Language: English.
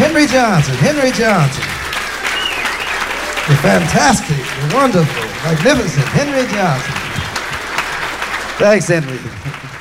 Henry Johnson. Henry Johnson. The fantastic, the wonderful, magnificent Henry Johnson. Thanks, Henry.